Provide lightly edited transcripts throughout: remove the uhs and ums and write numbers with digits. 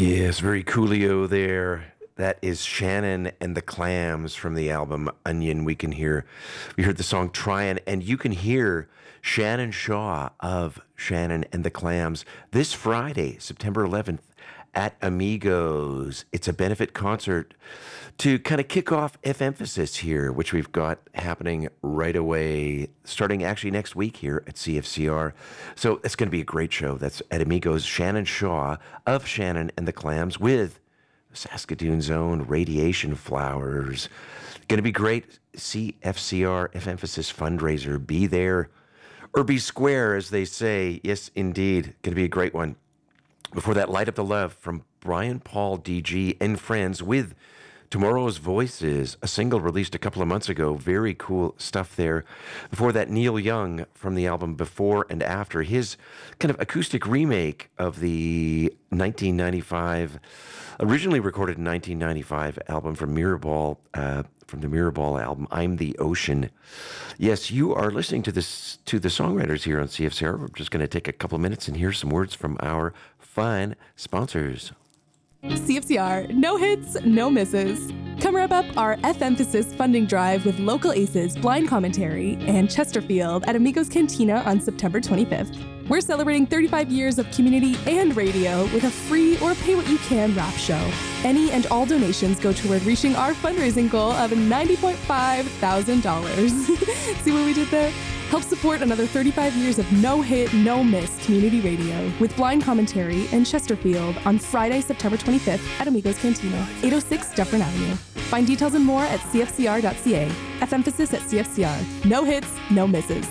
Yes, very coolio there. That is Shannon and the Clams from the album Onion. We heard the song Tryin', and you can hear Shannon Shaw of Shannon and the Clams this Friday, September 11th at Amigos. It's a benefit concert to kind of kick off F Emphasis here, which we've got happening right away, starting actually next week here at CFCR. So it's going to be a great show. That's at Amigos. Shannon Shaw of Shannon and the Clams with Saskatoon's own Radiation Flowers. Going to be great. CFCR F Emphasis fundraiser. Be there or be square, as they say. Yes, indeed. Going to be a great one. Before that, Light Up the Love from Brian Paul DG and Friends with Tomorrow's Voices, a single released a couple of months ago. Very cool stuff there. Before that, Neil Young from the album Before and After, his kind of acoustic remake of the 1995, originally recorded in 1995 album from Mirrorball, from the Mirrorball album, I'm the Ocean. Yes, you are listening to the songwriters here on CFCR. We're just going to take a couple of minutes and hear some words from our fine sponsors. CFCR, no hits, no misses. Come wrap up our F Emphasis funding drive with local aces, Blind Commentary, and Chesterfield at Amigos Cantina on September 25th. We're celebrating 35 years of community and radio with a free or pay what you can rap show. Any and all donations go toward reaching our fundraising goal of $90.5 thousand. See what we did there? Help support another 35 years of no-hit, no-miss community radio with Blind Commentary and Chesterfield on Friday, September 25th at Amigos Cantina, 806 Dufferin Avenue. Find details and more at cfcr.ca. F Emphasis at CFCR. No hits, no misses.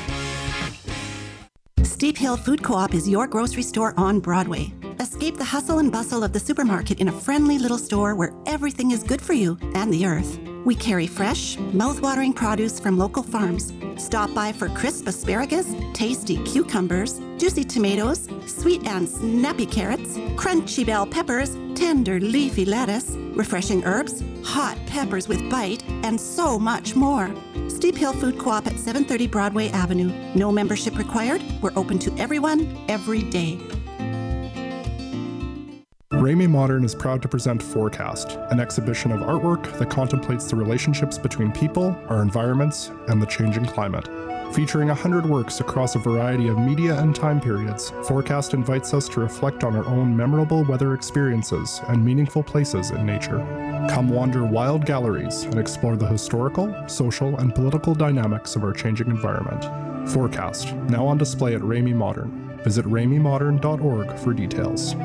Steep Hill Food Co-op is your grocery store on Broadway. Escape the hustle and bustle of the supermarket in a friendly little store where everything is good for you and the earth. We carry fresh, mouth-watering produce from local farms. Stop by for crisp asparagus, tasty cucumbers, juicy tomatoes, sweet and snappy carrots, crunchy bell peppers, tender leafy lettuce, refreshing herbs, hot peppers with bite, and so much more. Steep Hill Food Co-op at 730 Broadway Avenue. No membership required. We're open to everyone, every day. Ramey Modern is proud to present Forecast, an exhibition of artwork that contemplates the relationships between people, our environments, and the changing climate. Featuring 100 works across a variety of media and time periods, Forecast invites us to reflect on our own memorable weather experiences and meaningful places in nature. Come wander wild galleries and explore the historical, social, and political dynamics of our changing environment. Forecast, now on display at Ramey Modern. Visit rameymodern.org for details.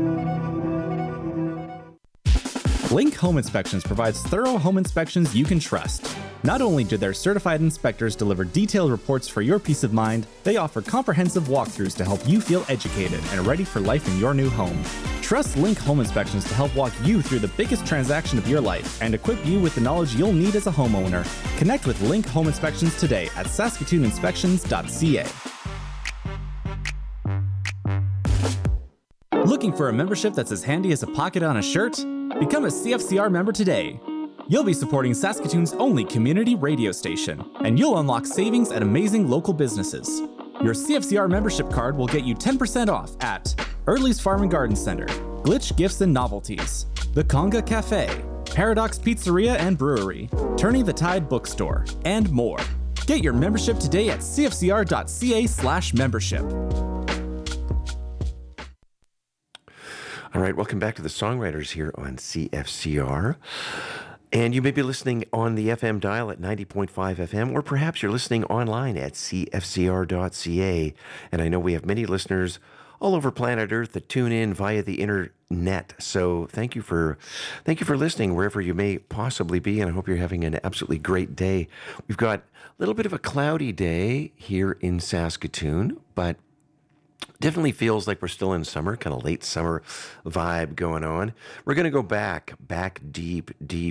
Link Home Inspections provides thorough home inspections you can trust. Not only do their certified inspectors deliver detailed reports for your peace of mind, they offer comprehensive walkthroughs to help you feel educated and ready for life in your new home. Trust Link Home Inspections to help walk you through the biggest transaction of your life and equip you with the knowledge you'll need as a homeowner. Connect with Link Home Inspections today at saskatooninspections.ca. Looking for a membership that's as handy as a pocket on a shirt? Become a CFCR member today. You'll be supporting Saskatoon's only community radio station, and you'll unlock savings at amazing local businesses. Your CFCR membership card will get you 10% off at Early's Farm and Garden Center, Glitch Gifts and Novelties, The Conga Cafe, Paradox Pizzeria and Brewery, Turning the Tide Bookstore, and more. Get your membership today at cfcr.ca/membership. All right, welcome back to the songwriters here on CFCR. And you may be listening on the FM dial at 90.5 FM, or perhaps you're listening online at cfcr.ca. And I know we have many listeners all over planet Earth that tune in via the internet. So thank you for listening wherever you may possibly be, and I hope you're having an absolutely great day. We've got a little bit of a cloudy day here in Saskatoon, but definitely feels like we're still in summer, kind of late summer vibe going on. We're going to go back deep